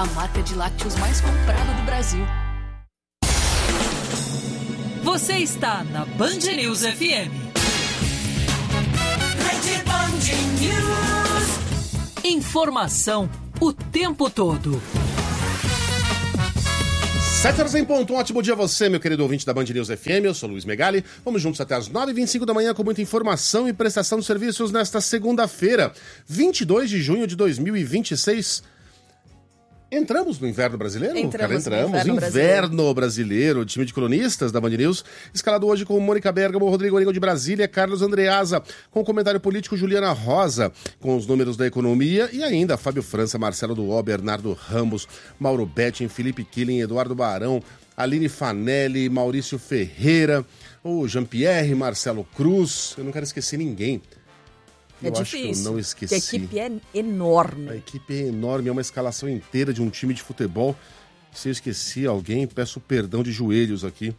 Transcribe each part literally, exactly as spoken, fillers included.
a marca de lácteos mais comprada do Brasil. Você está na Band News F M. Rede Band News. Informação o tempo todo. Sete horas em ponto, um ótimo dia a você, meu querido ouvinte da Band News F M, eu sou Luiz Megali, vamos juntos até as nove e vinte e cinco da manhã com muita informação e prestação de serviços nesta segunda-feira, vinte e dois de junho de dois mil e vinte e seis. Entramos no inverno brasileiro? Entramos, Cara, entramos. no inverno, inverno brasileiro. O time de colunistas da Band News, escalado hoje com Mônica Bergamo, Rodrigo Aringo de Brasília, Carlos Andreasa, com o comentário político Juliana Rosa, com os números da economia e ainda Fábio França, Marcelo Duó, Bernardo Ramos, Mauro Betting, Felipe Killing, Eduardo Barão, Aline Fanelli, Maurício Ferreira, o Jean-Pierre, Marcelo Cruz. Eu não quero esquecer ninguém. É eu difícil, acho que eu não esqueci. a equipe é enorme. A equipe é enorme, é uma escalação inteira de um time de futebol. Se eu esqueci alguém, peço perdão de joelhos aqui.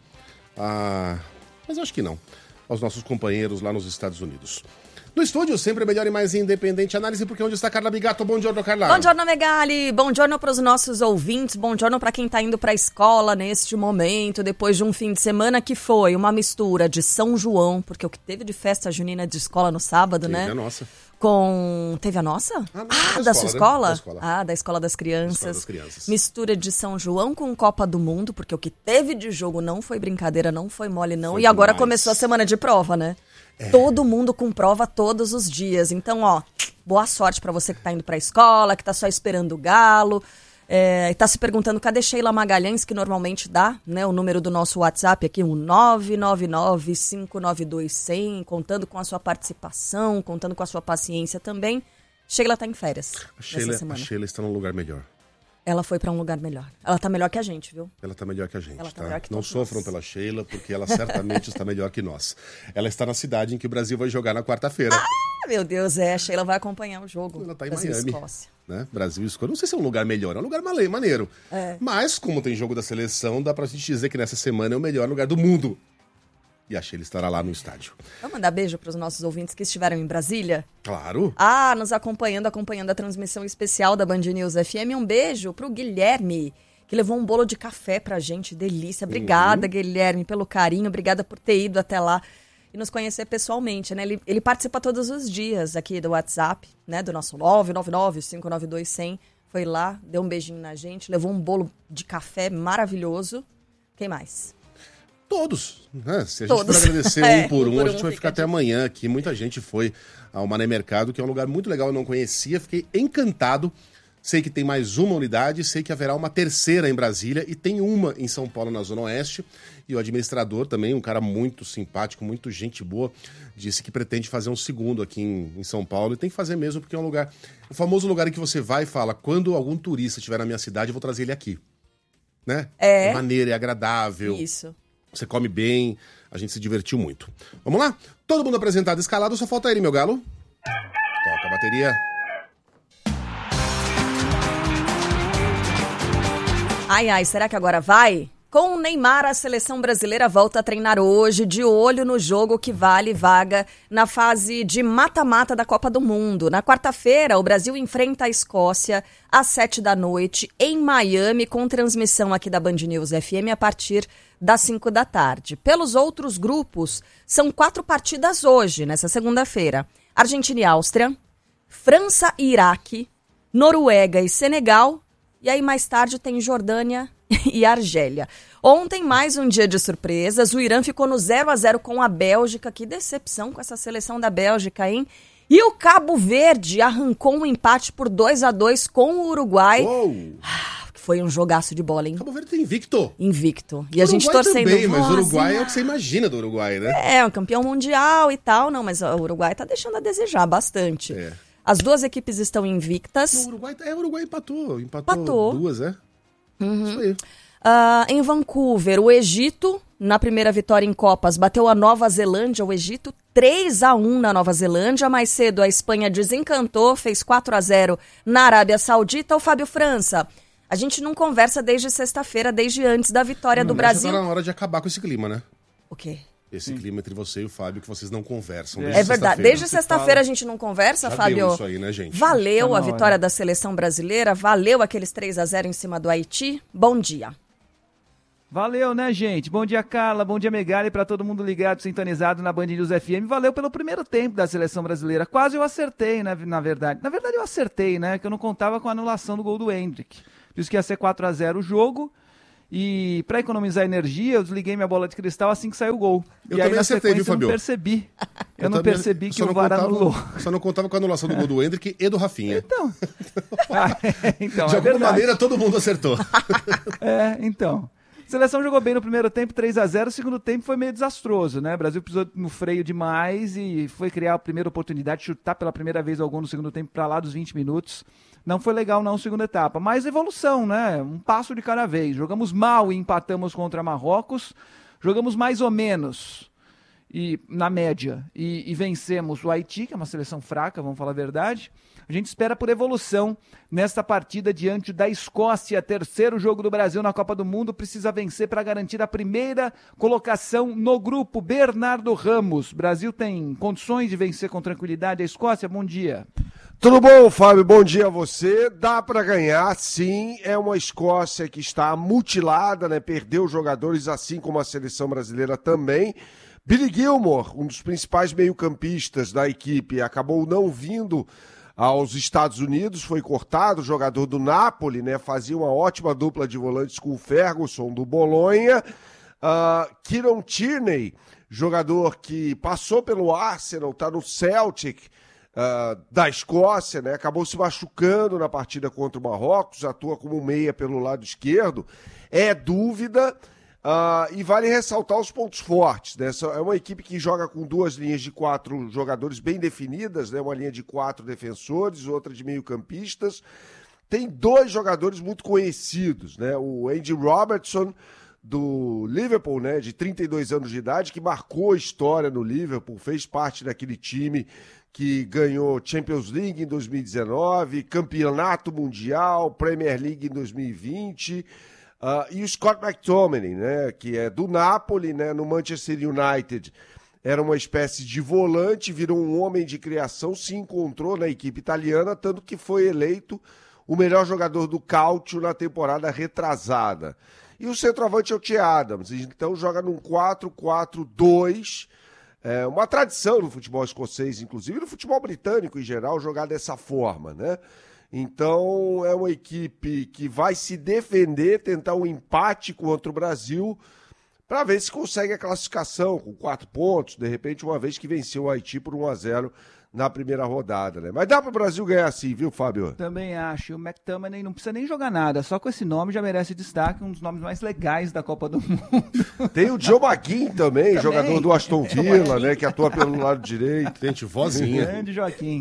Ah, mas acho que não. Aos nossos companheiros lá nos Estados Unidos. No estúdio, sempre melhor e mais independente análise, porque onde está Carla Bigato? Bom dia, Carla. Bom dia, Megali. Bom dia para os nossos ouvintes. Bom dia para quem está indo para a escola neste momento, depois de um fim de semana que foi uma mistura de São João, porque o que teve de festa junina de escola no sábado, Teve né? a nossa. Com... Teve a nossa? Ah, não, ah da da, escola, sua né? escola? Da escola. Ah, da Escola das Crianças. Escola das Crianças. Mistura de São João com Copa do Mundo, porque o que teve de jogo não foi brincadeira, não foi mole, não. Foi e agora demais. começou a semana de prova, né? É. Todo mundo com prova todos os dias. Então, ó, boa sorte pra você que tá indo pra escola, que tá só esperando o galo. É, e tá se perguntando, cadê Sheila Magalhães, que normalmente dá, né, o número do nosso WhatsApp aqui, o nove nove nove, cinco nove dois, cem, contando com a sua participação, contando com a sua paciência também. Sheila tá em férias A Sheila, essa a semana. Sheila está num lugar melhor. Ela foi pra um lugar melhor. Ela tá melhor que a gente, viu? Ela está melhor que a gente, Ela tá tá? melhor que Não todos sofram nós. pela Sheila, porque ela certamente está melhor que nós. Ela está na cidade em que o Brasil vai jogar na quarta-feira. Ah, meu Deus, é, a Sheila vai acompanhar o jogo. Ela tá em Brasil e Miami. Escócia. Né? Brasil e Escócia. Não sei se é um lugar melhor, é um lugar male- maneiro. É. Mas, como tem jogo da seleção, dá pra gente dizer que nessa semana é o melhor lugar do mundo. E a Sheila estará lá no estádio. Vamos mandar beijo para os nossos ouvintes que estiveram em Brasília? Claro. Ah, nos acompanhando, acompanhando a transmissão especial da Band News F M. Um beijo pro Guilherme, que levou um bolo de café pra gente. Delícia. Obrigada, uhum. Guilherme, pelo carinho. Obrigada por ter ido até lá e nos conhecer pessoalmente, né? Ele, ele participa todos os dias aqui do WhatsApp, né? Do nosso nove nove nove, cinco nove dois, cem. Foi lá, deu um beijinho na gente, levou um bolo de café maravilhoso. Quem mais? Todos, né? Se a gente Todos. for agradecer É, um por um um, por a gente um vai fica ficar até amanhã aqui. Muita gente foi ao Mané Mercado, que é um lugar muito legal, eu não conhecia, fiquei encantado. Sei que tem mais uma unidade, sei que haverá uma terceira em Brasília e tem uma em São Paulo, na Zona Oeste. E o administrador também, um cara muito simpático, muito gente boa, disse que pretende fazer um segundo aqui em, em São Paulo. E tem que fazer mesmo, porque é um lugar... O famoso lugar em que você vai e fala, quando algum turista estiver na minha cidade, eu vou trazer ele aqui. Né? É. É maneiro, é agradável. Isso. Você come bem, a gente se divertiu muito. Vamos lá? Todo mundo apresentado, escalado, só falta ele, meu galo. Toca a bateria. Ai, ai, será que agora vai? Com o Neymar, a seleção brasileira volta a treinar hoje, de olho no jogo que vale vaga na fase de mata-mata da Copa do Mundo. Na quarta-feira, o Brasil enfrenta a Escócia às sete da noite, em Miami, com transmissão aqui da Band News F M a partir das cinco da tarde. Pelos outros grupos, são quatro partidas hoje, nessa segunda-feira. Argentina e Áustria, França e Iraque, Noruega e Senegal, e aí mais tarde tem Jordânia e Argélia. Ontem, mais um dia de surpresas, o Irã ficou no zero a zero com a Bélgica. Que decepção com essa seleção da Bélgica, hein? E o Cabo Verde arrancou um empate por dois a dois com o Uruguai. Uou. Ah, foi um jogaço de bola, hein? Cabo Verde tá invicto. Invicto. E a gente Uruguai torcendo... também, mas o vozinha. Uruguai é o que você imagina do Uruguai, né? É, um campeão mundial e tal. Não, mas o Uruguai tá deixando a desejar bastante. É. As duas equipes estão invictas. O Uruguai, é, o Uruguai empatou. Empatou, Empatou. duas, é? Uhum. Isso aí. Uh, em Vancouver, o Egito, na primeira vitória em Copas, bateu a Nova Zelândia, o Egito, três a um na Nova Zelândia. Mais cedo, a Espanha desencantou, fez quatro a zero na Arábia Saudita. O Fábio França, a gente não conversa desde sexta-feira, desde antes da vitória do Mas Brasil. já tá na hora de acabar com esse clima, né? O quê? esse Sim. clima entre você e o Fábio, que vocês não conversam. É verdade. Desde sexta-feira a gente não conversa, Já Fábio. Deu isso aí, né, gente? Valeu Tá a vitória hora. da seleção brasileira, valeu aqueles três a zero em cima do Haiti. Bom dia. Valeu, né, gente? Bom dia, Carla. Bom dia, Megali, para todo mundo ligado, sintonizado na Band News F M. Valeu pelo primeiro tempo da seleção brasileira. Quase eu acertei, né, na verdade. Na verdade, eu acertei, né, que eu não contava com a anulação do gol do Endrick. Disse que ia ser quatro a zero o jogo. E para economizar energia, eu desliguei minha bola de cristal assim que saiu o gol. Eu e também aí, acertei, viu, Fabio? Eu não percebi. Eu, eu não também, percebi que o V V A R contava, anulou. Só não contava com a anulação do gol do Endrick e do Rafinha. Então. ah, então de é alguma verdade. maneira, todo mundo acertou. é, então. A seleção jogou bem no primeiro tempo, três a zero. O segundo tempo foi meio desastroso, né? O Brasil pisou no freio demais e foi criar a primeira oportunidade, chutar pela primeira vez ao gol no segundo tempo para lá dos vinte minutos. Não foi legal não, segunda etapa, mas evolução, né? Um passo de cada vez. Jogamos mal e empatamos contra Marrocos, jogamos mais ou menos, e na média, e, e vencemos o Haiti, que é uma seleção fraca, vamos falar a verdade. A gente espera por evolução nesta partida diante da Escócia, terceiro jogo do Brasil na Copa do Mundo, precisa vencer para garantir a primeira colocação no grupo. Bernardo Ramos, Brasil tem condições de vencer com tranquilidade a Escócia? Bom dia. Tudo bom, Fábio? Bom dia a você. Dá para ganhar, sim. É uma Escócia que está mutilada, né? Perdeu jogadores, assim como a seleção brasileira também. Billy Gilmour, um dos principais meio-campistas da equipe, acabou não vindo aos Estados Unidos, foi cortado, jogador do Napoli, né? Fazia uma ótima dupla de volantes com o Ferguson do Bolonha. Uh, Kieran Tierney, jogador que passou pelo Arsenal, está no Celtic, Uh, da Escócia, né? Acabou se machucando na partida contra o Marrocos, atua como meia pelo lado esquerdo, é dúvida, uh, e vale ressaltar os pontos fortes, né? É uma equipe que joga com duas linhas de quatro jogadores bem definidas, né? Uma linha de quatro defensores, outra de meio-campistas. Tem dois jogadores muito conhecidos, né? O Andy Robertson, do Liverpool, né? De trinta e dois anos de idade, que marcou a história no Liverpool, fez parte daquele time que ganhou Champions League em dois mil e dezenove, Campeonato Mundial, Premier League em dois mil e vinte, uh, e o Scott McTominay, né, que é do Napoli, né, no Manchester United, era uma espécie de volante, virou um homem de criação, se encontrou na equipe italiana, tanto que foi eleito o melhor jogador do Calcio na temporada retrasada. E o centroavante é o Che Adams, então joga num quatro quatro dois, é uma tradição no futebol escocês, inclusive, e no futebol britânico em geral, jogar dessa forma, né? Então, é uma equipe que vai se defender, tentar um empate contra o Brasil, para ver se consegue a classificação com quatro pontos, de repente, uma vez que venceu o Haiti por um a zero na primeira rodada, né? Mas dá para o Brasil ganhar sim, viu, Fábio? Também acho. O McTominay não precisa nem jogar nada, só com esse nome já merece destaque, um dos nomes mais legais da Copa do Mundo. Tem o Joe McGinn também, também, jogador do Aston Villa, né, que atua pelo lado direito. Gente, vozinha. Grande Joaquim.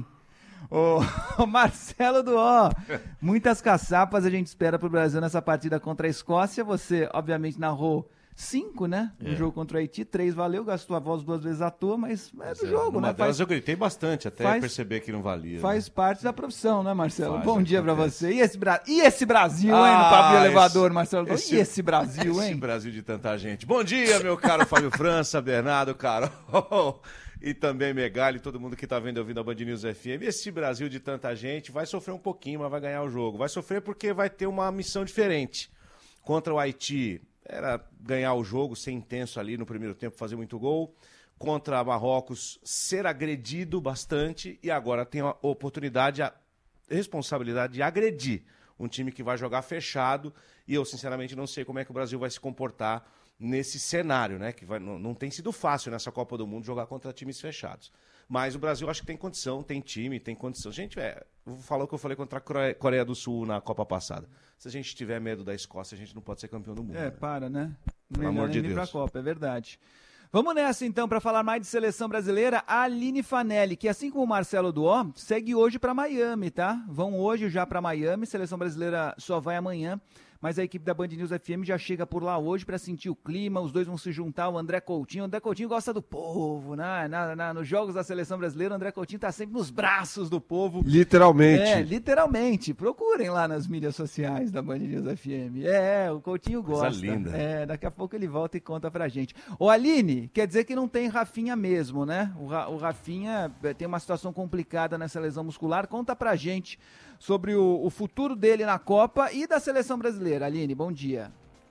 O, o Marcelo Duó, muitas caçapas a gente espera pro Brasil nessa partida contra a Escócia. Você, obviamente, narrou cinco, né? No é. jogo contra o Haiti, três valeu, gastou a voz duas vezes à toa, mas é do é, jogo, né? Faz, eu gritei bastante até faz, perceber que não valia. Faz né? parte da profissão, né, Marcelo? Faz, Bom dia acontece. pra você. E esse, Bra... e esse Brasil, ah, hein, no papo de elevador, esse, Marcelo? Esse, e esse Brasil, esse hein? Esse Brasil de tanta gente. Bom dia, meu caro Fábio França, Bernardo, Carol e também Megali, todo mundo que tá vendo e ouvindo a Band News F M. Esse Brasil de tanta gente vai sofrer um pouquinho, mas vai ganhar o jogo. Vai sofrer porque vai ter uma missão diferente. Contra o Haiti, era ganhar o jogo, ser intenso ali no primeiro tempo, fazer muito gol. Contra Marrocos, ser agredido bastante. E agora tem a oportunidade, a responsabilidade de agredir um time que vai jogar fechado. E eu, sinceramente, não sei como é que o Brasil vai se comportar nesse cenário, né? Que vai, não, não tem sido fácil nessa Copa do Mundo jogar contra times fechados. Mas o Brasil acho que tem condição, tem time, tem condição. Gente, é, vou falar o que eu falei contra a Coreia do Sul na Copa passada. Se a gente tiver medo da Escócia, a gente não pode ser campeão do mundo. É, né? para, né? Pelo amor de Deus. Pra Copa, é verdade. Vamos nessa, então, para falar mais de seleção brasileira. A Aline Fanelli, que assim como o Marcelo Duó, segue hoje para Miami, tá? Vão hoje já para Miami. Seleção brasileira só vai amanhã mas a equipe da Band News F M já chega por lá hoje para sentir o clima, os dois vão se juntar, o André Coutinho, o André Coutinho gosta do povo, né? Na, na, nos jogos da Seleção Brasileira, o André Coutinho tá sempre nos braços do povo. Literalmente. É, literalmente. Procurem lá nas mídias sociais da Band News F M. É, o Coutinho gosta. Coisa linda. É, daqui a pouco ele volta e conta pra gente. Ô Aline, quer dizer que não tem Rafinha mesmo, né? O, Ra- o Rafinha tem uma situação complicada nessa lesão muscular. Conta pra gente sobre o, o futuro dele na Copa e da Seleção Brasileira. Aline, bom dia.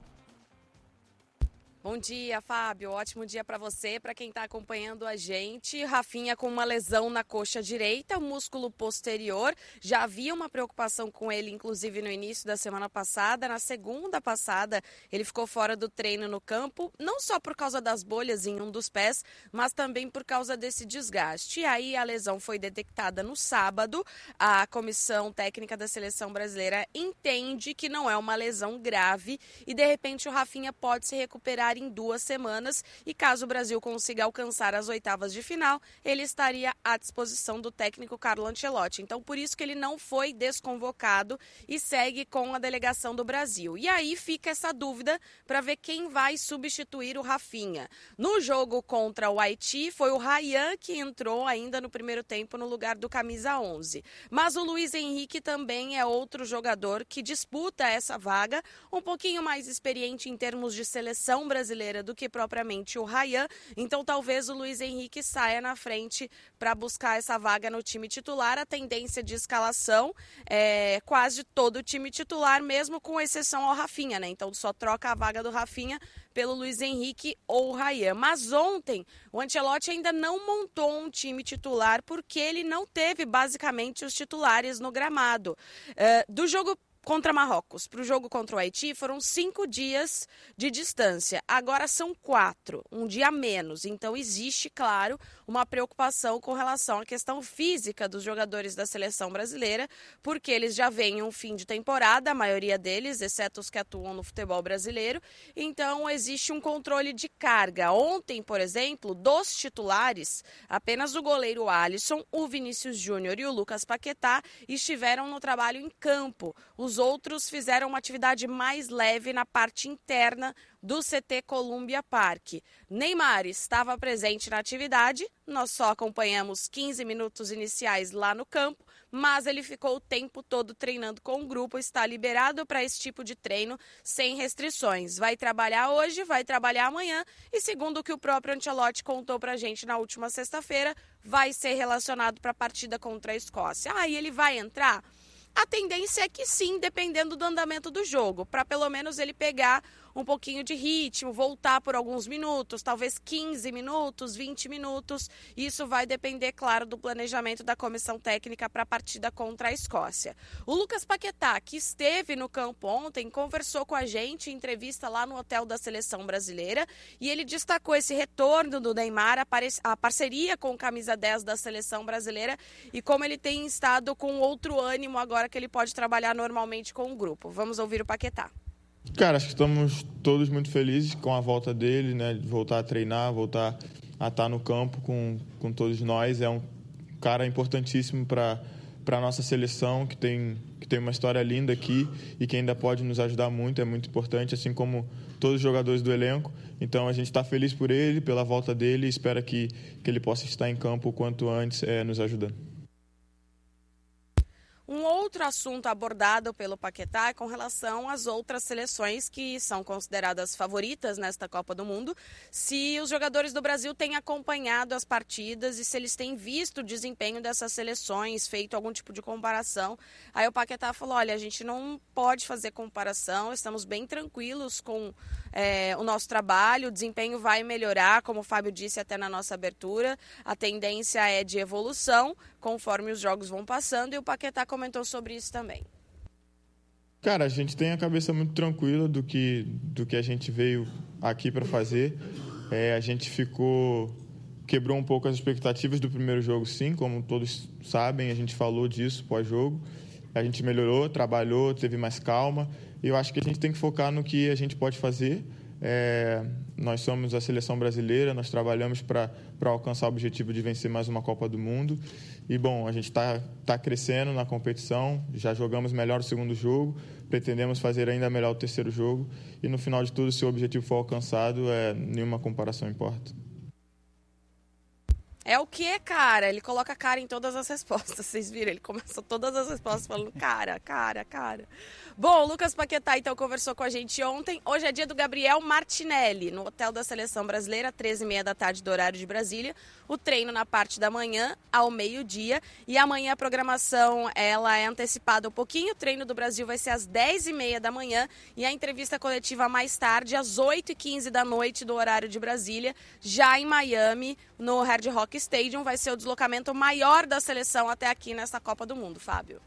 Bom dia, Fábio. Ótimo dia para você, para quem está acompanhando a gente. Rafinha com uma lesão na coxa direita, músculo posterior. Já havia uma preocupação com ele, inclusive no início da semana passada. Na segunda passada, ele ficou fora do treino no campo, não só por causa das bolhas em um dos pés, mas também por causa desse desgaste. E aí a lesão foi detectada no sábado. A comissão técnica da Seleção Brasileira entende que não é uma lesão grave e, de repente, o Rafinha pode se recuperar em duas semanas e caso o Brasil consiga alcançar as oitavas de final, ele estaria à disposição do técnico Carlo Ancelotti. Então, por isso que ele não foi desconvocado e segue com a delegação do Brasil. E aí fica essa dúvida para ver quem vai substituir o Rafinha. No jogo contra o Haiti, foi o Ryan que entrou ainda no primeiro tempo no lugar do camisa onze. Mas o Luiz Henrique também é outro jogador que disputa essa vaga, um pouquinho mais experiente em termos de seleção brasileira do que propriamente o Ryan, então talvez o Luiz Henrique saia na frente para buscar essa vaga no time titular. A tendência de escalação é quase todo o time titular, mesmo com exceção ao Rafinha, né? Então só troca a vaga do Rafinha pelo Luiz Henrique ou o Ryan. Mas ontem o Ancelotti ainda não montou um time titular porque ele não teve basicamente os titulares no gramado. Uh, do jogo contra Marrocos, para o jogo contra o Haiti, foram cinco dias de distância. Agora são quatro, um dia a menos. Então existe, claro, uma preocupação com relação à questão física dos jogadores da seleção brasileira, porque eles já vêm um fim de temporada, a maioria deles, exceto os que atuam no futebol brasileiro. Então existe um controle de carga. Ontem, por exemplo, dos titulares, apenas o goleiro Alisson, o Vinícius Júnior e o Lucas Paquetá estiveram no trabalho em campo. Os Os outros fizeram uma atividade mais leve na parte interna do C T Columbia Park. Neymar estava presente na atividade, nós só acompanhamos quinze minutos iniciais lá no campo, mas ele ficou o tempo todo treinando com o grupo, está liberado para esse tipo de treino sem restrições. Vai trabalhar hoje, vai trabalhar amanhã e, segundo o que o próprio Ancelotti contou para a gente na última sexta-feira, vai ser relacionado para a partida contra a Escócia. Ah, e ele vai entrar? A tendência é que sim, dependendo do andamento do jogo, para pelo menos ele pegar um pouquinho de ritmo, voltar por alguns minutos, talvez quinze minutos, vinte minutos. Isso vai depender, claro, do planejamento da comissão técnica para a partida contra a Escócia. O Lucas Paquetá, que esteve no campo ontem, conversou com a gente em entrevista lá no hotel da Seleção Brasileira e ele destacou esse retorno do Neymar, a, pare... a parceria com o camisa dez da Seleção Brasileira e como ele tem estado com outro ânimo agora que ele pode trabalhar normalmente com o grupo. Vamos ouvir o Paquetá. Cara, acho que estamos todos muito felizes com a volta dele, né? De voltar a treinar, voltar a estar no campo com, com todos nós. É um cara importantíssimo para a nossa seleção, que tem, que tem uma história linda aqui e que ainda pode nos ajudar muito, é muito importante, assim como todos os jogadores do elenco. Então a gente está feliz por ele, pela volta dele e espera que, que ele possa estar em campo o quanto antes, é, nos ajudando. Um outro assunto abordado pelo Paquetá é com relação às outras seleções que são consideradas favoritas nesta Copa do Mundo, se os jogadores do Brasil têm acompanhado as partidas e se eles têm visto o desempenho dessas seleções, feito algum tipo de comparação. Aí o Paquetá falou, olha, a gente não pode fazer comparação, estamos bem tranquilos com é, o nosso trabalho, o desempenho vai melhorar, como o Fábio disse até na nossa abertura, a tendência é de evolução, conforme os jogos vão passando, e o Paquetá comentou sobre isso também. Cara, a gente tem a cabeça muito tranquila do que, do que a gente veio aqui para fazer. É, a gente ficou... quebrou um pouco as expectativas do primeiro jogo, sim, como todos sabem, a gente falou disso pós-jogo. A gente melhorou, trabalhou, teve mais calma. E eu acho que a gente tem que focar no que a gente pode fazer. É, nós somos a seleção brasileira, nós trabalhamos para alcançar o objetivo de vencer mais uma Copa do Mundo. E, bom, a gente está tá crescendo na competição, já jogamos melhor o segundo jogo, pretendemos fazer ainda melhor o terceiro jogo. E, no final de tudo, se o objetivo for alcançado, é, nenhuma comparação importa. É o que, cara? Ele coloca cara em todas as respostas, vocês viram? Ele começa todas as respostas falando cara, cara, cara. Bom, o Lucas Paquetá, então, conversou com a gente ontem. Hoje é dia do Gabriel Martinelli, no Hotel da Seleção Brasileira, treze e meia da tarde do horário de Brasília. O treino na parte da manhã, ao meio-dia. E amanhã a programação, ela é antecipada um pouquinho. O treino do Brasil vai ser às dez e meia da manhã. E a entrevista coletiva mais tarde, às oito e quinze da noite do horário de Brasília. Já em Miami, no Hard Rock Stadium, vai ser o deslocamento maior da seleção até aqui nessa Copa do Mundo, Fábio.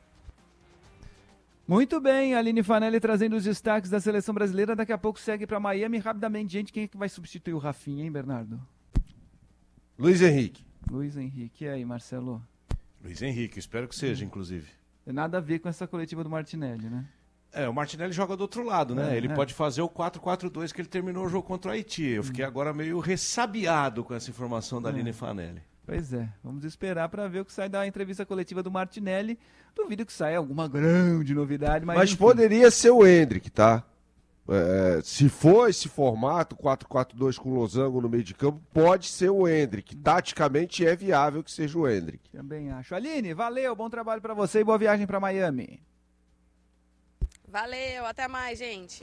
Muito bem, Aline Fanelli trazendo os destaques da seleção brasileira. Daqui a pouco segue para Miami. Rapidamente, gente, quem é que vai substituir o Rafinha, hein, Bernardo? Luiz Henrique. Luiz Henrique. E aí, Marcelo? Luiz Henrique, espero que seja, inclusive. Tem nada a ver com essa coletiva do Martinelli, né? É, o Martinelli joga do outro lado, né? É, ele é. pode fazer o quatro quatro dois que ele terminou o jogo contra o Haiti. Eu fiquei agora meio ressabiado com essa informação da É. Aline Fanelli. Pois é, vamos esperar para ver o que sai da entrevista coletiva do Martinelli. Duvido que saia alguma grande novidade, mas... Mas enfim. poderia ser o Endrick, tá? É, se for esse formato, quatro quatro dois com losango no meio de campo, pode ser o Endrick. Taticamente é viável que seja o Endrick. Também acho. Aline, valeu, bom trabalho para você e boa viagem para Miami. Valeu, até mais, gente.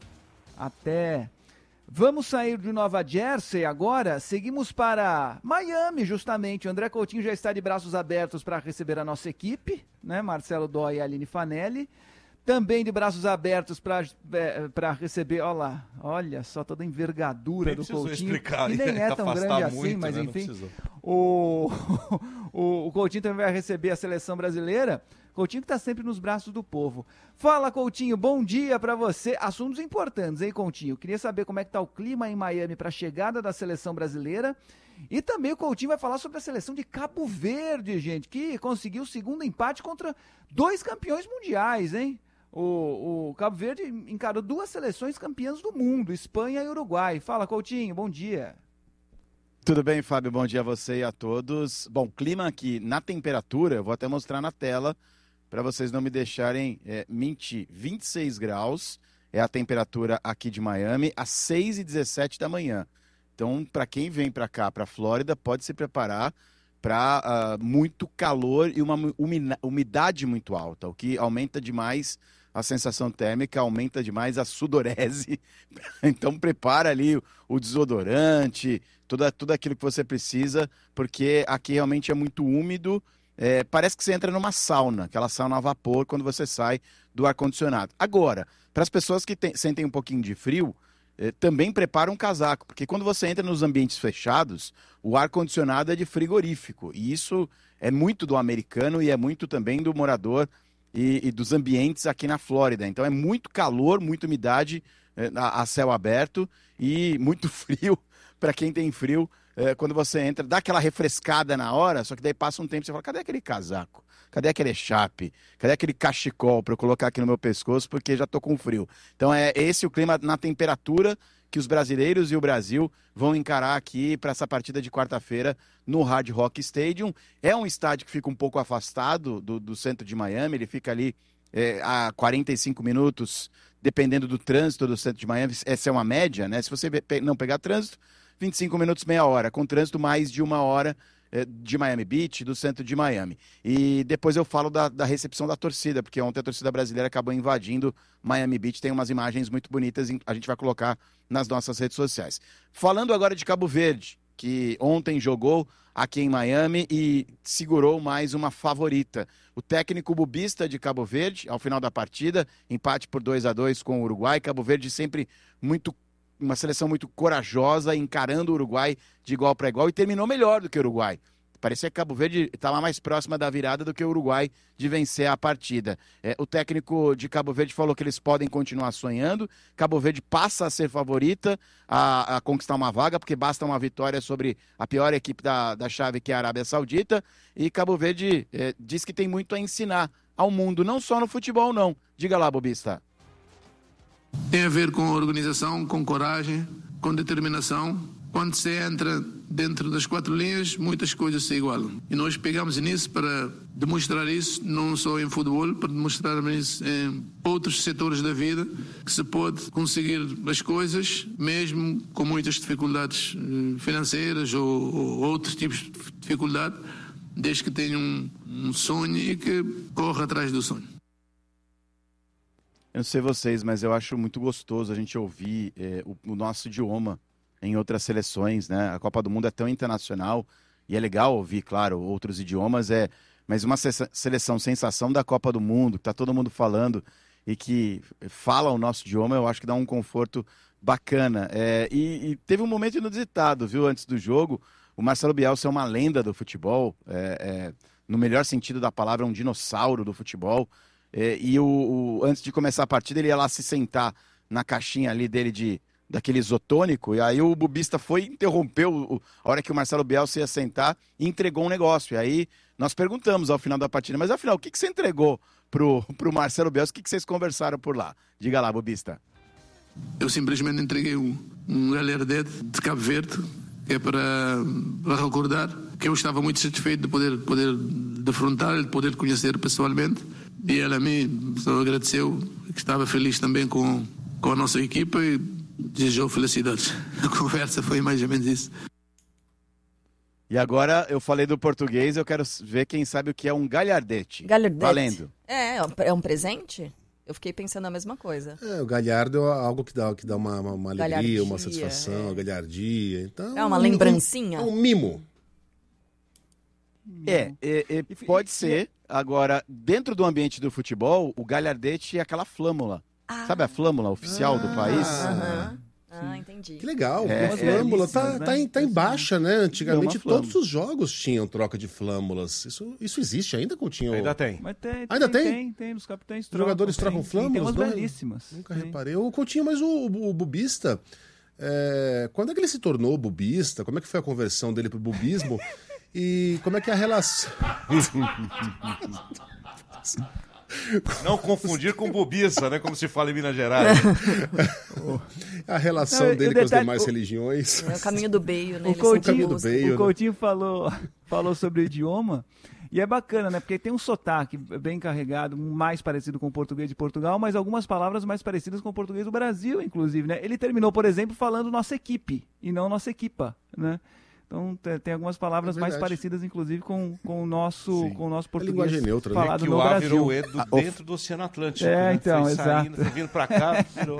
Até. Vamos sair de Nova Jersey agora, seguimos para Miami, justamente. O André Coutinho já está de braços abertos para receber a nossa equipe, né? Marcelo Dói e Aline Fanelli. Também de braços abertos para é, receber, olha lá, olha só toda a envergadura Nem do precisou Coutinho. explicar, E nem é tão grande assim, muito, mas né? enfim. O, o, o Coutinho também vai receber a seleção brasileira. Coutinho que está sempre nos braços do povo. Fala, Coutinho, bom dia para você. Assuntos importantes, hein, Coutinho? Queria saber como é que tá o clima em Miami para a chegada da seleção brasileira. E também o Coutinho vai falar sobre a seleção de Cabo Verde, gente, que conseguiu o segundo empate contra dois campeões mundiais, hein? O, o Cabo Verde encarou duas seleções campeãs do mundo, Espanha e Uruguai. Fala, Coutinho, bom dia. Tudo bem, Fábio? Bom dia a você e a todos. Bom, clima aqui na temperatura, eu vou até mostrar na tela, para vocês não me deixarem é, mentir. vinte e seis graus é a temperatura aqui de Miami, às seis e dezessete da manhã. Então, para quem vem para cá, para a Flórida, pode se preparar para uh, muito calor e uma umidade muito alta, o que aumenta demais a sensação térmica, aumenta demais a sudorese. Então, prepara ali o, o desodorante, tudo, tudo aquilo que você precisa, porque aqui realmente é muito úmido. É, parece que você entra numa sauna, aquela sauna a vapor, quando você sai do ar-condicionado. Agora, para as pessoas que tem, sentem um pouquinho de frio, é, também prepara um casaco, porque quando você entra nos ambientes fechados, o ar-condicionado é de frigorífico, e isso é muito do americano e é muito também do morador e, e dos ambientes aqui na Flórida. Então é muito calor, muita umidade é, a, a céu aberto e muito frio para quem tem frio. É, quando você entra, dá aquela refrescada na hora, só que daí passa um tempo e você fala, cadê aquele casaco? Cadê aquele chape? Cadê aquele cachecol para eu colocar aqui no meu pescoço, porque já tô com frio. Então é esse o clima na temperatura que os brasileiros e o Brasil vão encarar aqui para essa partida de quarta-feira no Hard Rock Stadium. É um estádio que fica um pouco afastado do, do centro de Miami, ele fica ali é, a quarenta e cinco minutos, dependendo do trânsito do centro de Miami. Essa é uma média, né? Se você não pegar trânsito, vinte e cinco minutos, meia hora, com trânsito mais de uma hora eh, de Miami Beach, do centro de Miami. E depois eu falo da, da recepção da torcida, porque ontem a torcida brasileira acabou invadindo Miami Beach, tem umas imagens muito bonitas, a gente vai colocar nas nossas redes sociais. Falando agora de Cabo Verde, que ontem jogou aqui em Miami e segurou mais uma favorita. O técnico bubista de Cabo Verde, ao final da partida, empate por dois a dois com o Uruguai. Cabo Verde sempre muito uma seleção muito corajosa, encarando o Uruguai de igual para igual, e terminou melhor do que o Uruguai. Parecia que Cabo Verde estava mais próxima da virada do que o Uruguai de vencer a partida. É, o técnico de Cabo Verde falou que eles podem continuar sonhando. Cabo Verde passa a ser favorita a, a conquistar uma vaga, porque basta uma vitória sobre a pior equipe da, da chave, que é a Arábia Saudita. E Cabo Verde é, diz que tem muito a ensinar ao mundo, não só no futebol, não. Diga lá, Bobista. tem a ver com organização, com coragem, com determinação. Quando se entra dentro das quatro linhas, muitas coisas se igualam. E nós pegamos nisso para demonstrar isso, não só em futebol, para demonstrar isso em outros setores da vida, que se pode conseguir as coisas, mesmo com muitas dificuldades financeiras ou, ou outros tipos de dificuldade, desde que tenha um, um sonho e que corra atrás do sonho. Eu não sei vocês, mas eu acho muito gostoso a gente ouvir é, o, o nosso idioma em outras seleções, né? A Copa do Mundo é tão internacional e é legal ouvir, claro, outros idiomas, é, mas uma seleção sensação da Copa do Mundo, que tá todo mundo falando e que fala o nosso idioma, eu acho que dá um conforto bacana. É, e, e teve um momento inusitado, viu, antes do jogo, o Marcelo Bielsa é uma lenda do futebol, é, é, no melhor sentido da palavra, um dinossauro do futebol, é, e o, o, antes de começar a partida, ele ia lá se sentar na caixinha ali dele de daquele isotônico, e aí o bubista foi e interrompeu o, a hora que o Marcelo Bielsa ia sentar e entregou um negócio. E aí nós perguntamos ao final da partida, mas afinal, o que, que você entregou pro, pro Marcelo Bielsa? O que, que vocês conversaram por lá? Diga lá, bubista. Eu simplesmente entreguei um, um galhardete de Cabo Verde, que é para, para recordar que eu estava muito satisfeito de poder, poder defrontar, de poder conhecer pessoalmente, e ele a mim só agradeceu, que estava feliz também com, com a nossa equipa e desejou felicidades. A conversa foi mais ou menos isso. E agora eu falei do português, eu quero ver quem sabe o que é um galhardete. Galhardete. Valendo. É, é um presente? Eu fiquei pensando a mesma coisa. É, o galhardo é algo que dá, que dá uma, uma, uma alegria, Galhardia, uma satisfação, é. uma galhardia. Então, É uma lembrancinha? É um, um mimo. É, é, é, pode ser. Agora, dentro do ambiente do futebol, o galhardete é aquela flâmula. Ah. Sabe a flâmula oficial do país? Aham. Ah, entendi. Que legal, É, a flâmula tá, né? tá, em, tá em baixa, né? Antigamente É uma flâmula. todos os jogos tinham troca de flâmulas. Isso, isso existe ainda, Coutinho? Ainda tem. Mas tem, Ainda tem? Tem, tem, os capitães Os trocam. jogadores tem, trocam tem, flâmulas? Tem umas Não, belíssimas. Nunca tem. reparei. O Coutinho, mas o, o, o bubista, é, quando é que ele se tornou bubista? Como é que foi a conversão dele pro bubismo? E como é que é a relação... Não confundir com bobiça, né? Como se fala em Minas Gerais. A relação Não, e dele o com as detalhe- demais o- religiões. É o caminho do beio, né? O Eles Coutinho, sempre caminho do usam. beio. o né? Coutinho falou, falou sobre o idioma, e é bacana, né? Porque tem um sotaque bem carregado, mais parecido com o português de Portugal, mas algumas palavras mais parecidas com o português do Brasil, inclusive, né? Ele terminou, por exemplo, falando nossa equipe, e não nossa equipa, né? Então te- tem algumas palavras É mais verdade. parecidas, inclusive, com, com, o, nosso, com o nosso português linguagem neutra, né? falado Que no o A Brasil. virou o E do, Ah, o- dentro do Oceano Atlântico. É, né? então, foi exato. saindo, foi vindo pra cá, virou...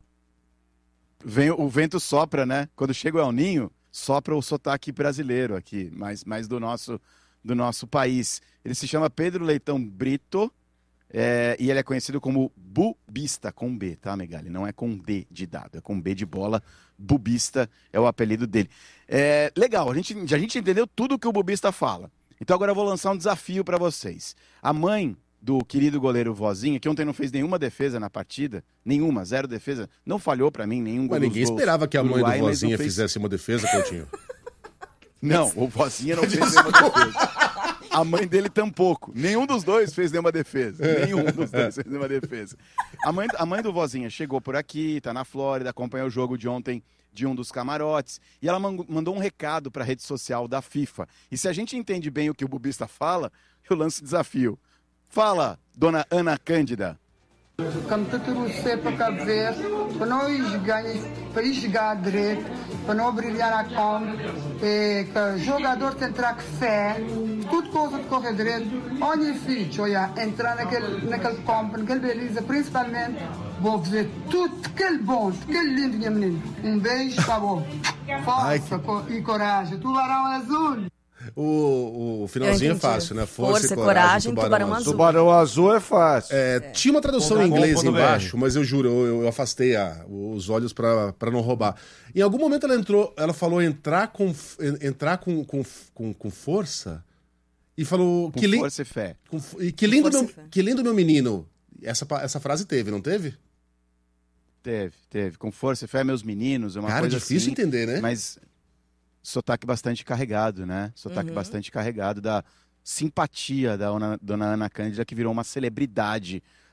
Vem, o vento sopra, né? Quando chega o El Ninho, sopra o sotaque brasileiro aqui, mais, mais do, nosso, do nosso país. Ele se chama Pedro Leitão Brito, é, e ele é conhecido como bubista, com B, tá, Megali? Não é com D de dado, é com B de bola. Bubista é o apelido dele. É, legal, a gente, a gente entendeu tudo que o bubista fala. Então agora eu vou lançar um desafio para vocês. A mãe do querido goleiro Vozinha, que ontem não fez nenhuma defesa na partida, nenhuma, zero defesa, não falhou para mim nenhum gol. Mas ninguém dos gols esperava que a mãe Uruguai, do mas não Vozinha fez- fizesse uma defesa, Coutinho. Não, o Vozinha não fez nenhuma defesa. A mãe dele tampouco. Nenhum dos dois fez nenhuma defesa. Nenhum dos dois fez nenhuma defesa. A mãe, a mãe do Vozinha chegou por aqui, tá na Flórida, acompanhou o jogo de ontem de um dos camarotes, e ela man- mandou um recado para a rede social da FIFA. E se a gente entende bem o que o bubista fala, eu lanço o desafio. Fala, dona Ana Cândida. Como tu trouxe para Cabo Verde, para nós ganhar, para ir jogar direito, para não brilhar a campo, e que o jogador tem que ter fé, tudo coisa de correr direito, onde fica, olha, entrar naquele, naquele campo, naquele beleza, principalmente, vou ver tudo, aquele bom, aquele lindo, minha menina. Um beijo, tá bom. Força co- e coragem, tubarão azul. O, o finalzinho Eu é entendi. fácil, né? Força, Força, e coragem, coragem, tubarão azul. Tubarão azul é fácil. É, Tinha uma tradução Ponto em com, inglês ponto embaixo, br. mas eu juro, eu, eu afastei a- os olhos pra pra não roubar. Em algum momento ela entrou, ela falou entrar com en- entrar com, com, com, com força e falou Com que, li- força e fé. com f- e que lindo força meu, e fé. que lindo meu menino. Essa pa- essa frase teve, não teve? Teve, teve. Com força e fé, meus meninos. É uma Cara, coisa difícil assim, entender, né? Mas sotaque bastante carregado, né? Sotaque Uhum. bastante carregado da simpatia da dona, dona Ana Cândida, que virou uma celebridade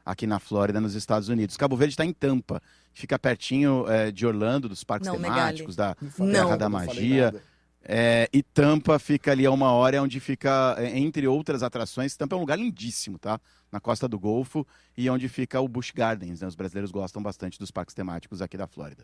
aqui na Flórida, nos Estados Unidos. Cabo Verde está em Tampa, fica pertinho é, de Orlando, dos parques Não, temáticos, da Não. Terra da Magia. É, e Tampa fica ali a uma hora, onde fica, entre outras atrações, Tampa é um lugar lindíssimo, tá? Na costa do Golfo, e onde fica o Busch Gardens, né? Os brasileiros gostam bastante dos parques temáticos aqui da Flórida.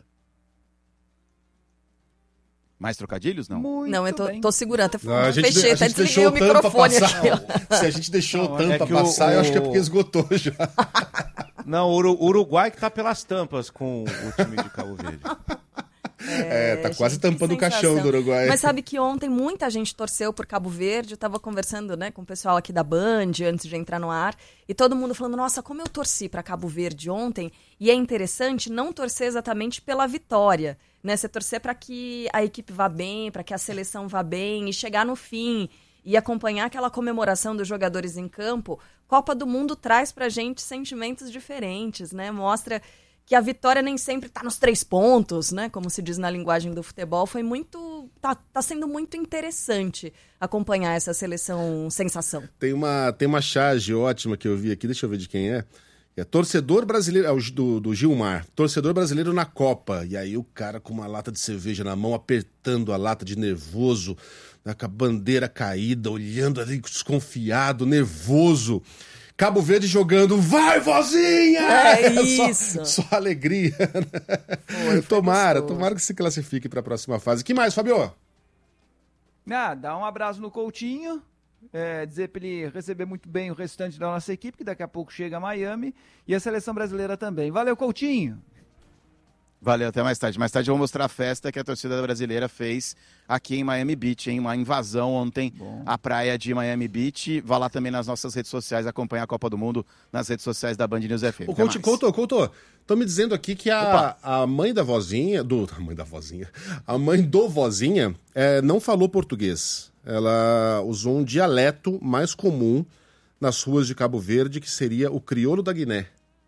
Mais trocadilhos, não? Muito não, eu tô, tô segurando, até não, a gente, fechei, a até gente desliguei o microfone aqui. Não, se a gente deixou não, o tampa é passar, o, eu acho que é porque esgotou já. Não, o Uruguai que tá pelas tampas com o time de Cabo Verde. É, é tá gente, quase tampando o caixão do Uruguai. Mas sabe que ontem muita gente torceu por Cabo Verde, eu tava conversando, né, com o pessoal aqui da Band, antes de entrar no ar, e todo mundo falando, nossa, como eu torci para Cabo Verde ontem, e é interessante não torcer exatamente pela vitória, né, você torcer para que a equipe vá bem, para que a seleção vá bem, e chegar no fim, e acompanhar aquela comemoração dos jogadores em campo. Copa do Mundo traz pra gente sentimentos diferentes, né, mostra que a vitória nem sempre tá nos três pontos, né? Como se diz na linguagem do futebol. Foi muito... Tá, tá sendo muito interessante acompanhar essa seleção sensação. Tem uma, tem uma charge ótima que eu vi aqui, deixa eu ver de quem é. É torcedor brasileiro, é o do, do Gilmar. Torcedor brasileiro na Copa. E aí o cara com uma lata de cerveja na mão, apertando a lata de nervoso, né, com a bandeira caída, olhando ali desconfiado, nervoso. Cabo Verde jogando, vai, vozinha! É isso! Só, só alegria. Foi, tomara, gostoso. Tomara que se classifique para a próxima fase. Que mais, Fabio? Ah, dá um abraço no Coutinho, é, dizer para ele receber muito bem o restante da nossa equipe, que daqui a pouco chega a Miami, e a seleção brasileira também. Valeu, Coutinho! Valeu, até mais tarde. Mais tarde eu vou mostrar a festa que a torcida brasileira fez aqui em Miami Beach, hein? Uma invasão ontem à praia de Miami Beach. Vá lá também nas nossas redes sociais, acompanhar a Copa do Mundo nas redes sociais da Band News F M. O Couto, Couto, Couto, estão me dizendo aqui que a, a mãe da vozinha, do, a mãe da vozinha, a mãe do vozinha é, não falou português. Ela usou um dialeto mais comum nas ruas de Cabo Verde, que seria o crioulo da Guiné.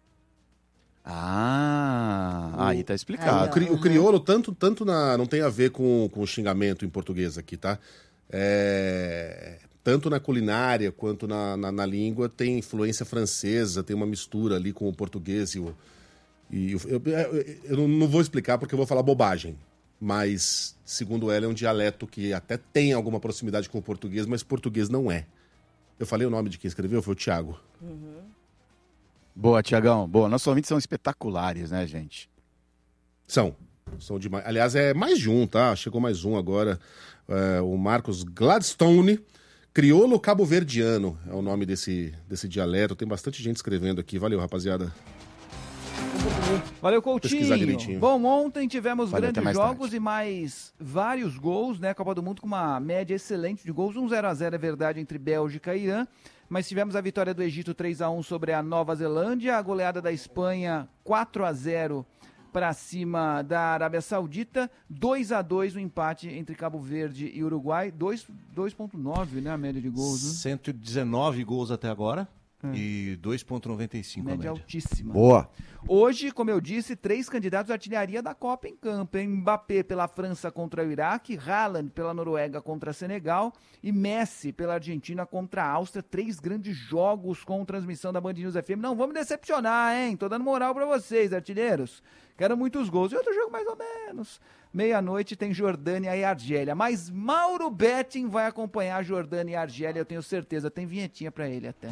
Ah, o, aí tá explicado. O, cri, o crioulo tanto, tanto na, não tem a ver com, com o xingamento em português aqui, tá? É, tanto na culinária quanto na, na, na língua tem influência francesa, tem uma mistura ali com o português e o... E o eu, eu, eu não vou explicar porque eu vou falar bobagem, mas segundo ela é um dialeto que até tem alguma proximidade com o português, mas português não é. Eu falei o nome de quem escreveu, foi o Thiago. Uhum. Boa, Tiagão. Boa. Nossos ouvintes são espetaculares, né, gente? São. São demais. Aliás, é mais de um, tá? Chegou mais um agora. É, o Marcos Gladstone. Crioulo cabo-verdiano é o nome desse, desse dialeto. Tem bastante gente escrevendo aqui. Valeu, rapaziada. Valeu, Coutinho. Bom, ontem tivemos Valeu, grandes jogos tarde. E mais vários gols, né? Copa do Mundo com uma média excelente de gols. um zero a zero é verdade entre Bélgica e Irã. Mas tivemos a vitória do Egito três a um sobre a Nova Zelândia, a goleada da Espanha quatro a zero para cima da Arábia Saudita, dois a dois o empate entre Cabo Verde e Uruguai, dois vírgula nove, né, a média de gols. Né? cento e dezenove gols até agora. É. E dois vírgula noventa e cinco média, a média altíssima. Boa. Hoje, como eu disse, três candidatos à artilharia da Copa em campo. Hein? Mbappé pela França contra o Iraque, Haaland pela Noruega contra Senegal e Messi pela Argentina contra a Áustria. Três grandes jogos com transmissão da Band News F M. Não vamos decepcionar, hein? Tô dando moral pra vocês, artilheiros. Quero muitos gols. E outro jogo mais ou menos. Meia-noite tem Jordânia e Argélia. Mas Mauro Betting vai acompanhar Jordânia e Argélia, eu tenho certeza. Tem vinhetinha pra ele até.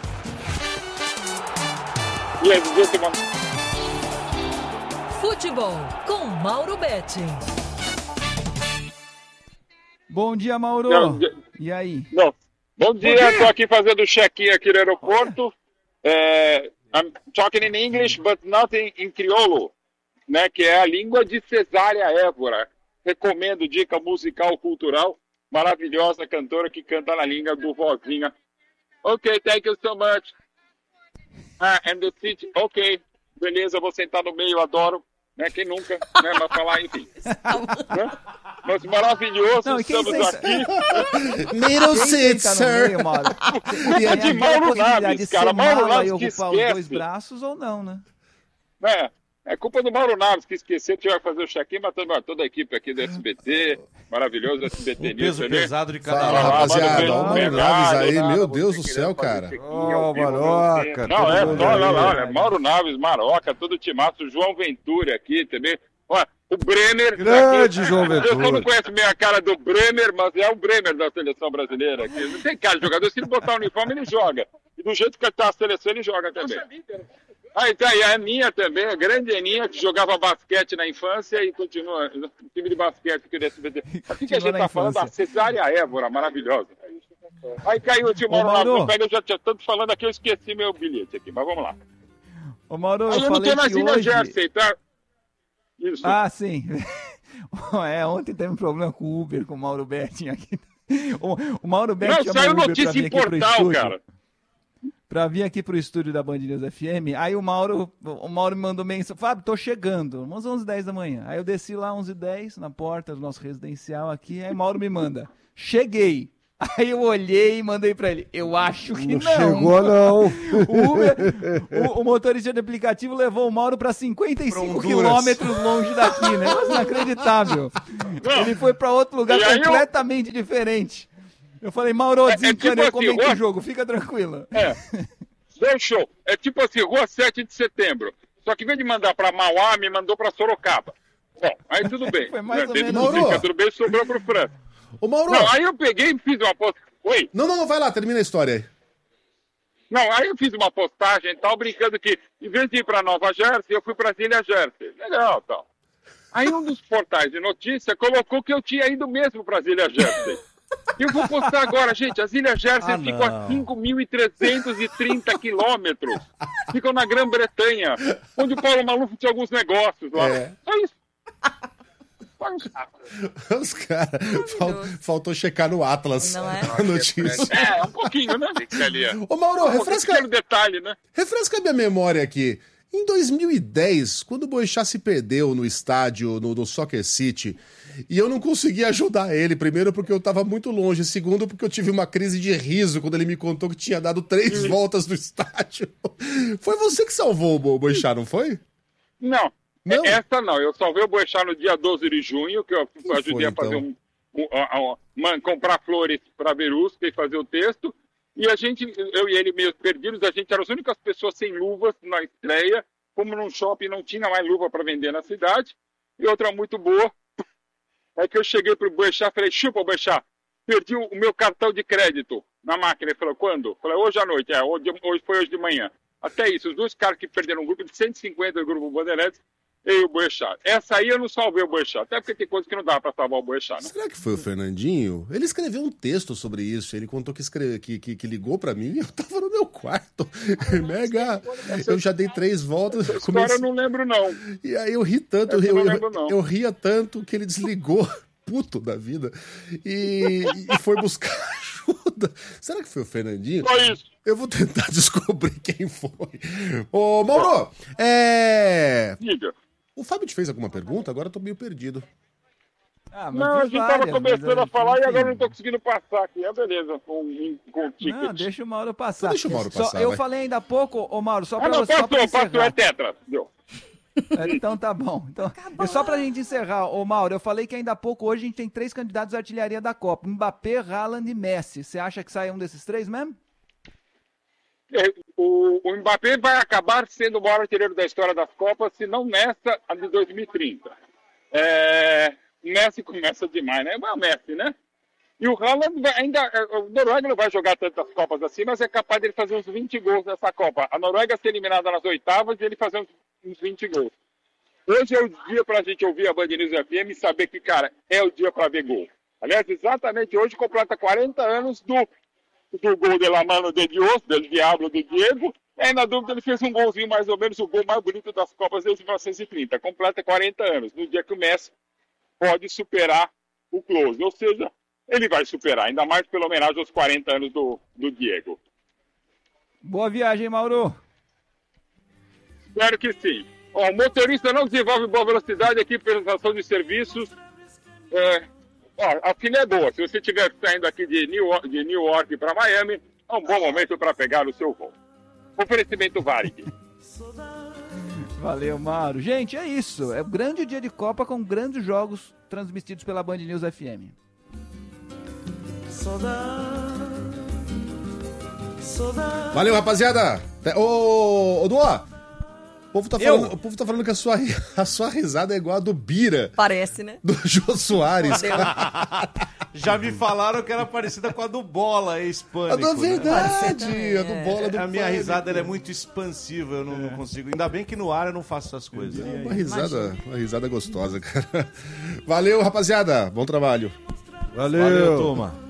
Futebol com Mauro Betting. Bom dia, Mauro. Não, e aí? Não. Bom dia, estou aqui fazendo check-in aqui no aeroporto. É, I'm talking in English, but not in, in crioulo, né, que é a língua de Cesária Évora. Recomendo, dica musical, cultural, maravilhosa cantora que canta na língua do vozinha. Ok, thank you so much. Ah, and the city, ok, beleza, vou sentar no meio, adoro, né, quem nunca, né, mas falar, enfim. Né? Mas maravilhoso, não, estamos sensa... aqui. Middle seat, sir. Meio, Mauro? É de Mauro Naves, cara, Mauro Naves que ocupar esquece. Os dois braços ou não, né? É, é culpa do Mauro Naves que esqueceu, tiver que fazer o check-in, mas toda a equipe aqui do S B T, maravilhoso, S B T O peso News, né? pesado de cada Fala, lado. rapaziada, ó, o Mauro Naves aí, Maroca, meu Deus do você céu, querendo fazer cara. isso aqui, Ô, ao vivo, Maroca, Não, todo é, mundo não, aí, não, não, né? é Mauro Naves, Maroca, todo timaço, João Ventura aqui também. Ó, o Bremer. Grande aqui, João Ventura. Eu só não conheço meio a cara do Bremer, mas é o Bremer da seleção brasileira aqui. Não tem cara de jogador, se ele botar o uniforme, ele joga. E do jeito que tá a seleção, ele joga também. Aí tá aí a Aninha também, a grande Aninha, que jogava basquete na infância e continua no time de basquete aqui do S B T. Aqui que a gente tá falando da Cesária Évora, maravilhosa. Aí caiu o tio Mauro Naves, eu já tinha tanto falando aqui, eu esqueci meu bilhete aqui, mas vamos lá. Ô, Mauro, aí eu eu não falei tenho mais que Ilha hoje... Jersey, tá? Isso. Ah, sim. É, ontem teve um problema com o Uber, com o Mauro Betting aqui. O, o Mauro Betting Não, saiu Uber notícia pra vir em aqui pro portal, estúdio, cara. Pra vir aqui pro estúdio da Band News F M. Aí o Mauro, o Mauro me mandou mensagem: Fábio, tô chegando, umas onze e dez da manhã. Aí eu desci lá onze e dez na porta do nosso residencial aqui. Aí o Mauro me manda: cheguei. Aí eu olhei e mandei pra ele: eu acho que não. Não chegou, não. O, Uber, o, o motorista de aplicativo levou o Mauro pra cinquenta e cinco quilômetros longe daqui, né? Mas inacreditável. Não. Ele foi pra outro lugar E aí eu- completamente diferente. Eu falei: Mauro, É- é desencana, tipo eu assim, comentei rua- o jogo, fica tranquila. É. Deu show. É tipo assim, Rua sete de setembro. Só que em vez de mandar pra Mauá, me mandou pra Sorocaba. Bom, aí tudo bem. Foi mais ou Dentro menos do isso. fica tudo bem, sobrou pro França. Ô, Mauro. Não, aí eu peguei e fiz uma postagem. Oi? Não, não, não, vai lá, termina a história aí. Não, aí eu fiz uma postagem e tal, brincando que, em vez de ir pra Nova Jersey, eu fui pra Ilha Jersey. Legal, tal. Aí um dos portais de notícia colocou que eu tinha ido mesmo pra Ilha Jersey. E eu vou postar agora, gente, as Ilhas Jersey Ah, ficam a não. cinco mil trezentos e trinta quilômetros. Ficam na Grã-Bretanha, onde o Paulo Maluf tinha alguns negócios lá. É. Só isso. Só isso. Os caras. Fal- faltou checar no Atlas Não é? a notícia. É, um pouquinho, né? Ô, Mauro, refresca, Pequeno detalhe, né? refresca a minha memória aqui. Em dois mil e dez, quando o Boechat se perdeu no estádio, no, no Soccer City, e eu não consegui ajudar ele, primeiro porque eu tava muito longe, segundo porque eu tive uma crise de riso quando ele me contou que tinha dado três voltas no estádio. Foi você que salvou o Boechat, não foi? Não, Não? essa não. Eu salvei o Boechat no dia doze de junho, que eu Quem ajudei foi, a fazer então? um, um- a- a- man- comprar flores para Verusca e fazer o texto. E a gente, eu e ele meio perdidos, a gente era as únicas pessoas sem luvas na estreia. Como num shopping não tinha mais luva para vender na cidade. E outra muito boa, é que eu cheguei pro Boechat e falei: chupa, Boechat, perdi o o meu cartão de crédito na máquina. Ele falou: quando? Eu falei: hoje à noite. É, hoje, hoje foi hoje de manhã. Até isso, os dois caras que perderam um grupo de cento e cinquenta do grupo Bandeirantes, eu e o Boechat. Essa aí eu não salvei o Boechat, até porque tem coisa que não dá pra salvar o Boechat, né? Será que foi o Fernandinho? Ele escreveu um texto sobre isso. Ele contou que, escreve, que, que, que ligou pra mim e eu tava no meu quarto. Mega. Eu já dei três voltas. Essa comecei- história eu não lembro, não. E aí eu ri tanto, eu, Essa eu eu, não eu, lembro, não. eu ria tanto que ele desligou, puto da vida, e, e foi buscar ajuda. Será que foi o Fernandinho? Só isso. Eu vou tentar descobrir quem foi. Ô, Mauro, é... Diga. O Fábio te fez alguma pergunta? Agora eu tô meio perdido. Ah, mas Não, a fiz gente tava várias, começando mas, a falar e enfim. agora eu não tô conseguindo passar aqui. É beleza, com, com o ticket. Não, deixa o Mauro passar. Então deixa o Mauro Só- passar, eu vai. falei ainda há pouco, ô Mauro, só Ah, pra não, você só pra passou, passou, encerrar. é tetra. Deu. É, então tá bom. Então, é só pra gente encerrar, ô Mauro, eu falei que ainda há pouco hoje a gente tem três candidatos à artilharia da Copa: Mbappé, Haaland e Messi. Você acha que sai um desses três mesmo? É, O, o Mbappé vai acabar sendo o maior artilheiro da história das Copas, se não nessa, a de dois mil e trinta. É, Messi começa demais, né? É o Messi, né? E o Haaland vai- ainda... O Noruega não vai jogar tantas Copas assim, mas é capaz dele fazer uns vinte gols nessa Copa. A Noruega ser eliminada nas oitavas e ele fazer uns, uns vinte gols. Hoje é o dia pra gente ouvir a Band News F M e saber que, cara, é o dia pra ver gol. Aliás, exatamente hoje completa quarenta anos do, do gol de la mano de Dios, del Diablo de Diego. É, na dúvida, ele fez um golzinho mais ou menos, o gol mais bonito das Copas desde mil novecentos e trinta. Completa quarenta anos, no dia que o Messi pode superar o Klose. Ou seja, ele vai superar, ainda mais pela homenagem aos quarenta anos do, do Diego. Boa viagem, Mauro. Espero que sim. Ó, o motorista não desenvolve boa velocidade aqui, prestação de serviços. É, ó, a fila é boa. Se você estiver saindo aqui de New York, de New York para Miami, é um bom momento para pegar o seu voo. Oferecimento Varig. Valeu, Mauro. Gente, é isso. É um grande dia de Copa com grandes jogos transmitidos pela Band News F M. Valeu, rapaziada. Ô, ô Duó, o povo tá falando, o povo tá falando que a sua, a sua risada é igual a do Bira. Parece, né? Do Jô Soares. Já me falaram que era parecida com a do Bola, ex-pânico. A do verdade, né? a do Bola do A minha Pânico. risada ela é muito expansiva, eu não, não consigo. Ainda bem que no ar eu não faço essas coisas. É uma risada, uma risada gostosa, cara. Valeu, rapaziada. Bom trabalho. Valeu, Valeu turma.